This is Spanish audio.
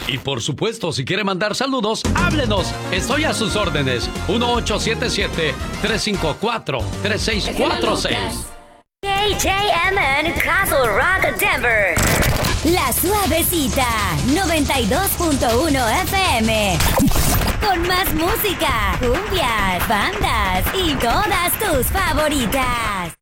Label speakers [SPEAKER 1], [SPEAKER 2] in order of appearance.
[SPEAKER 1] Y por supuesto, si quiere mandar saludos, háblenos. Estoy a sus órdenes. 1877-354-3646.
[SPEAKER 2] KJMN Castle Rock, Denver.
[SPEAKER 3] La Suavecita, 92.1 FM. Con más música, cumbias, bandas y todas tus favoritas.